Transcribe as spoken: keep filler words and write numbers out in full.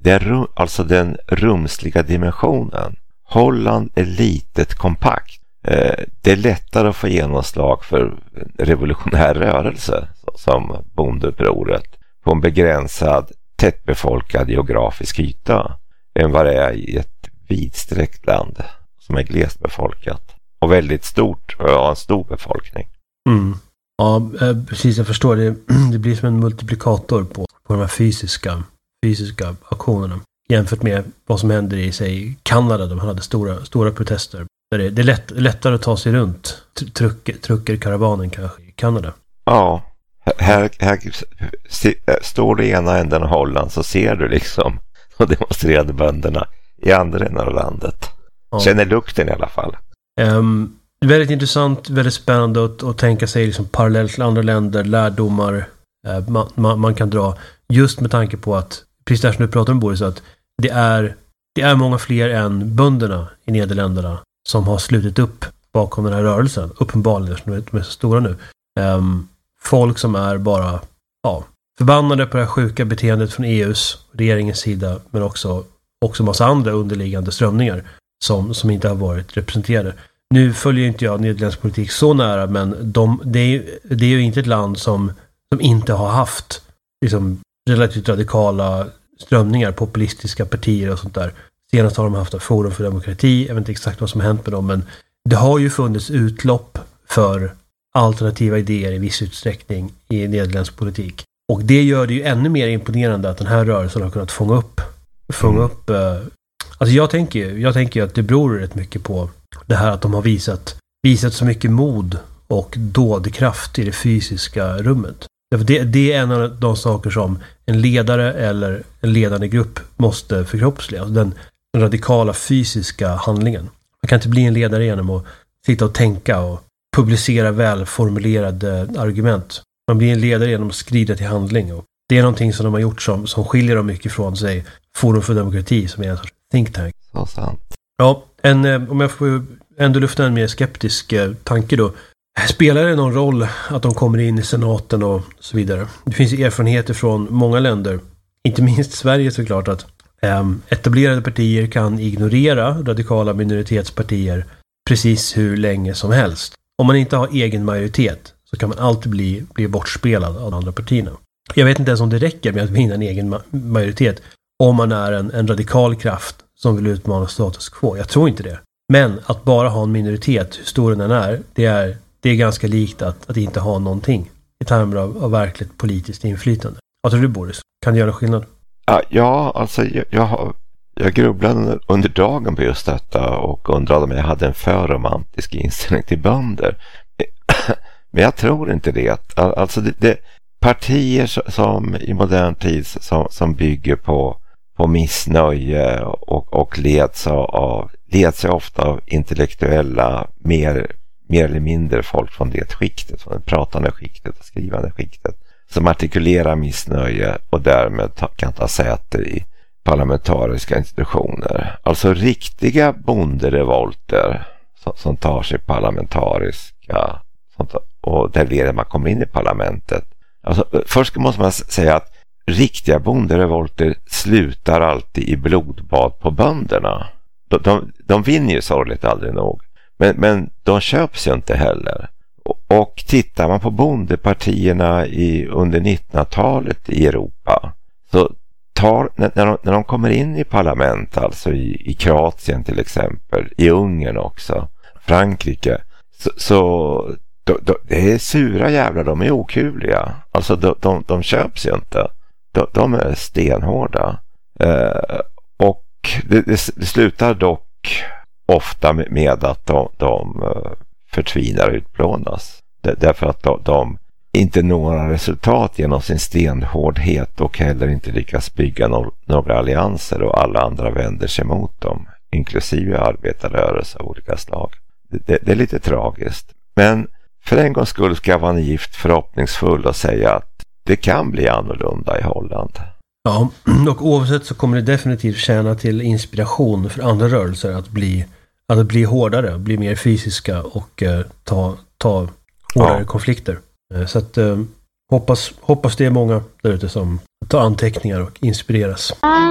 det är rum, alltså den rumsliga dimensionen. Holland är litet kompakt. Eh, det är lättare att få genomslag för revolutionär rörelse som bondeupproret på en begränsad, tättbefolkad geografisk yta än vad det är i ett vidsträckt land som är glest befolkat och väldigt stort och har en stor befolkning. Mm. Ja, precis, jag förstår det. Det blir som en multiplikator på, på de här fysiska, fysiska aktionerna jämfört med vad som händer i sig Kanada. De hade stora, stora protester. Där det, det är lätt, lättare att ta sig runt trucker, truckerkaravanen kanske i Kanada. Ja, här, här står det i ena änden av Holland så ser du liksom de demonstrerade bönderna i andra änden av landet. Ja. Känner lukten i alla fall. Um, väldigt intressant, väldigt spännande att, att tänka sig liksom parallellt till andra länder, lärdomar uh, man, man, man kan dra just med tanke på att, precis där som du pratar om Boris, att det är, det är många fler än bönderna i Nederländerna som har slutit upp bakom den här rörelsen, uppenbarligen, som de är så stora nu. Um, folk som är bara ja, förbannade på det här sjuka beteendet från E U:s, regeringens sida, men också, också massa andra underliggande strömningar som, som inte har varit representerade. Nu följer inte jag nederländsk politik så nära, men de, det, är, det är ju inte ett land som, som inte har haft liksom, relativt radikala strömningar, populistiska partier och sånt där. Senast har de haft ett forum för demokrati. Jag vet inte exakt vad som har hänt med dem, men det har ju funnits utlopp för alternativa idéer i viss utsträckning i nederländsk politik. Och det gör det ju ännu mer imponerande att den här rörelsen har kunnat fånga upp fånga mm. upp eh, alltså jag tänker ju jag tänker ju att det beror rätt mycket på det här att de har visat visat så mycket mod och dådkraft i det fysiska rummet. Det, det är en av de saker som en ledare eller en ledande grupp måste förkroppsliga. Alltså den, den radikala fysiska handlingen. Man kan inte bli en ledare genom att sitta och tänka och publicera välformulerade argument. Man blir en ledare genom att skrida till handling. Och det är någonting som de har gjort som, som skiljer dem mycket från sig Forum för demokrati som är en sorts think tank. Så sant. Ja, en, om jag får ändå lyfta en mer skeptisk tanke då. Spelar det någon roll att de kommer in i senaten och så vidare? Det finns erfarenheter från många länder, inte minst Sverige såklart, att äm, etablerade partier kan ignorera radikala minoritetspartier precis hur länge som helst. Om man inte har egen majoritet så kan man alltid bli, bli bortspelad av de andra partierna. Jag vet inte ens om det räcker med att vinna en egen ma- majoritet om man är en, en radikal kraft som vill utmana status quo. Jag tror inte det. Men att bara ha en minoritet, hur stor den är, det är Det är ganska likt att, att inte ha någonting i termer av, av verkligt politiskt inflytande. Vad tror du, Boris? Kan det göra skillnad? Ja, alltså jag, jag, jag grubblade under dagen på just detta och undrade om jag hade en för romantisk inställning till bönder. Men jag tror inte det. Alltså det, det partier som i modern tid som, som bygger på, på missnöje och, och leds, av, leds ofta av intellektuella mer mer eller mindre folk från det skiktet, från det pratande skiktet och skrivande skiktet, som artikulerar missnöje och därmed ta, kan ta säte i parlamentariska institutioner. Alltså riktiga bonderevolter som, som tar sig parlamentariska sånt, och där leder man kommer in i parlamentet. Alltså, först måste man säga att riktiga bonderevolter slutar alltid i blodbad på bönderna. De, de, de vinner ju sorgligt aldrig nog. Men, men de köps ju inte heller. Och, och tittar man på bondepartierna i, under nittonhundratalet i Europa, så tar, när, när, de, när de kommer in i parlament, alltså i, i Kroatien till exempel, i Ungern också, Frankrike, så, så då, då, det är sura jävlar, de är okuliga. Alltså de, de, de köps ju inte. De, de är stenhårda. Eh, och det, det, det slutar dock ofta med att de, de förtvinar och utplånas. Därför att de, de inte når några resultat genom sin stenhårdhet och heller inte lyckas bygga no- några allianser, och alla andra vänder sig mot dem, inklusive arbetarrörelser av olika slag. Det, det, det är lite tragiskt. Men för en gångs skull ska jag vara gift förhoppningsfull och säga att det kan bli annorlunda i Holland. Ja, och oavsett så kommer det definitivt tjäna till inspiration för andra rörelser att bli, att bli hårdare, bli mer fysiska och eh, ta, ta hårdare ja. konflikter. Eh, så att eh, hoppas, hoppas det är många där ute som tar anteckningar och inspireras.